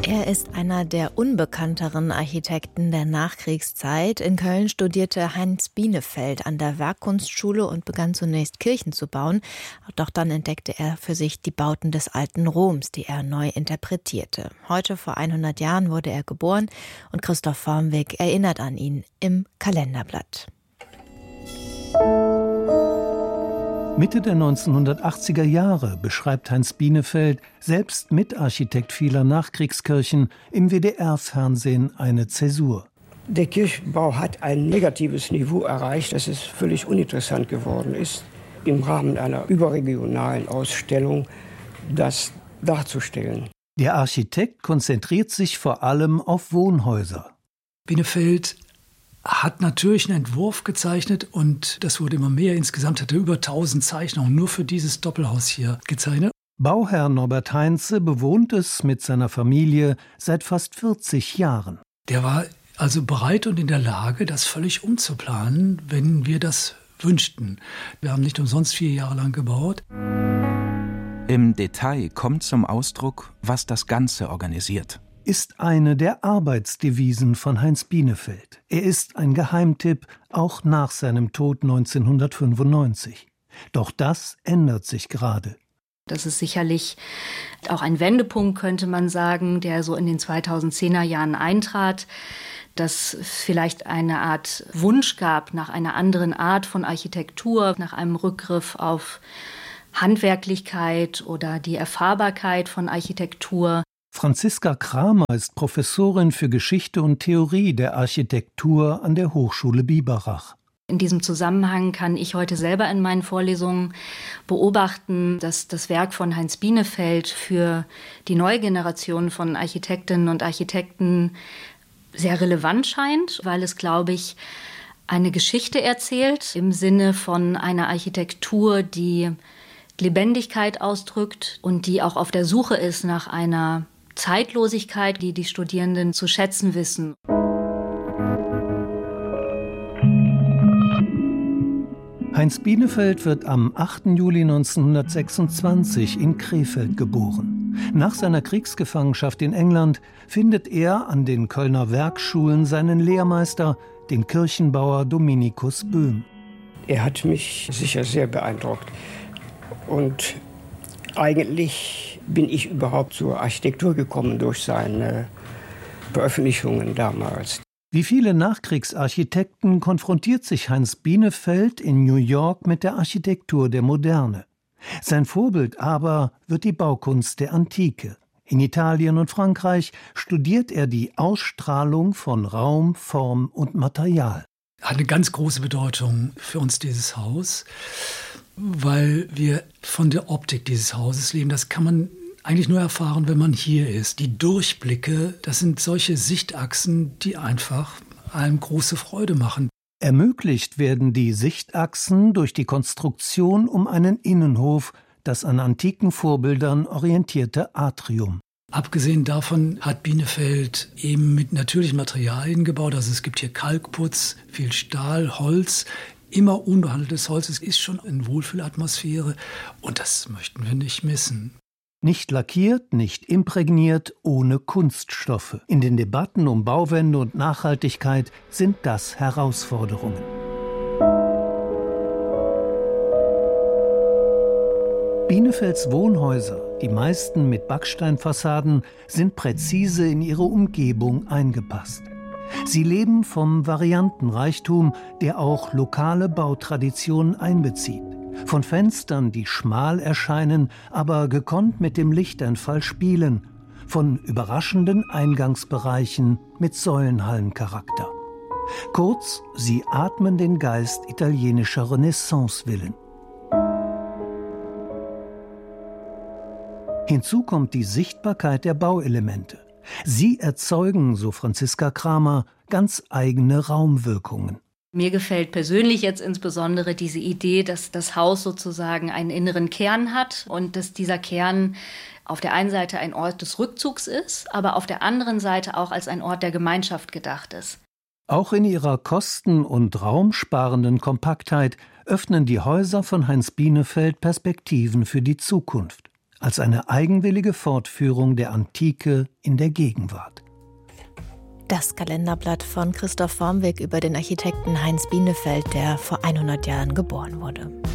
Er ist einer der unbekannteren Architekten der Nachkriegszeit. In Köln studierte Heinz Bienefeld an der Werkkunstschule und begann zunächst Kirchen zu bauen. Doch dann entdeckte er für sich die Bauten des alten Roms, die er neu interpretierte. Heute vor 100 Jahren wurde er geboren und Christoph Vormweg erinnert an ihn im Kalenderblatt. Mitte der 1980er Jahre beschreibt Heinz Bienefeld, selbst Mitarchitekt vieler Nachkriegskirchen, im WDR-Fernsehen eine Zäsur. Der Kirchenbau hat ein negatives Niveau erreicht, dass es völlig uninteressant geworden ist, im Rahmen einer überregionalen Ausstellung das darzustellen. Der Architekt konzentriert sich vor allem auf Wohnhäuser. Bienefeld hat natürlich einen Entwurf gezeichnet und das wurde immer mehr. Insgesamt hat er über 1000 Zeichnungen nur für dieses Doppelhaus hier gezeichnet. Bauherr Norbert Heinze bewohnt es mit seiner Familie seit fast 40 Jahren. Der war also bereit und in der Lage, das völlig umzuplanen, wenn wir das wünschten. Wir haben nicht umsonst 4 Jahre lang gebaut. Im Detail kommt zum Ausdruck, was das Ganze organisiert. Ist eine der Arbeitsdevisen von Heinz Bienefeld. Er ist ein Geheimtipp, auch nach seinem Tod 1995. Doch das ändert sich gerade. Das ist sicherlich auch ein Wendepunkt, könnte man sagen, der so in den 2010er Jahren eintrat, dass vielleicht eine Art Wunsch gab nach einer anderen Art von Architektur, nach einem Rückgriff auf Handwerklichkeit oder die Erfahrbarkeit von Architektur. Franziska Kramer ist Professorin für Geschichte und Theorie der Architektur an der Hochschule Biberach. In diesem Zusammenhang kann ich heute selber in meinen Vorlesungen beobachten, dass das Werk von Heinz Bienefeld für die neue Generation von Architektinnen und Architekten sehr relevant scheint, weil es, glaube ich, eine Geschichte erzählt im Sinne von einer Architektur, die Lebendigkeit ausdrückt und die auch auf der Suche ist nach einer Zeitlosigkeit, die die Studierenden zu schätzen wissen. Heinz Bienefeld wird am 8. Juli 1926 in Krefeld geboren. Nach seiner Kriegsgefangenschaft in England findet er an den Kölner Werkschulen seinen Lehrmeister, den Kirchenbauer Dominikus Böhm. Er hat mich sicher sehr beeindruckt. Und eigentlich bin ich überhaupt zur Architektur gekommen durch seine Veröffentlichungen damals. Wie viele Nachkriegsarchitekten konfrontiert sich Heinz Bienefeld in New York mit der Architektur der Moderne. Sein Vorbild aber wird die Baukunst der Antike. In Italien und Frankreich studiert er die Ausstrahlung von Raum, Form und Material. Hat eine ganz große Bedeutung für uns dieses Haus, weil wir von der Optik dieses Hauses leben. Das kann man eigentlich nur erfahren, wenn man hier ist. Die Durchblicke, das sind solche Sichtachsen, die einfach einem große Freude machen. Ermöglicht werden die Sichtachsen durch die Konstruktion um einen Innenhof, das an antiken Vorbildern orientierte Atrium. Abgesehen davon hat Bienefeld eben mit natürlichen Materialien gebaut. Also es gibt hier Kalkputz, viel Stahl, Holz. Immer unbehandeltes Holz, es ist schon eine Wohlfühlatmosphäre und das möchten wir nicht missen. Nicht lackiert, nicht imprägniert, ohne Kunststoffe. In den Debatten um Bauwende und Nachhaltigkeit sind das Herausforderungen. Binefelds Wohnhäuser, die meisten mit Backsteinfassaden, sind präzise in ihre Umgebung eingepasst. Sie leben vom Variantenreichtum, der auch lokale Bautraditionen einbezieht. Von Fenstern, die schmal erscheinen, aber gekonnt mit dem Lichteinfall spielen. Von überraschenden Eingangsbereichen mit Säulenhallencharakter. Kurz, sie atmen den Geist italienischer Renaissance-Villen. Hinzu kommt die Sichtbarkeit der Bauelemente. Sie erzeugen, so Franziska Kramer, ganz eigene Raumwirkungen. Mir gefällt persönlich jetzt insbesondere diese Idee, dass das Haus sozusagen einen inneren Kern hat und dass dieser Kern auf der einen Seite ein Ort des Rückzugs ist, aber auf der anderen Seite auch als ein Ort der Gemeinschaft gedacht ist. Auch in ihrer kosten- und raumsparenden Kompaktheit öffnen die Häuser von Heinz Bienefeld Perspektiven für die Zukunft. als eine eigenwillige Fortführung der Antike in der Gegenwart. Das Kalenderblatt von Christoph Wormwig über den Architekten Heinz Bienefeld, der vor 100 Jahren geboren wurde.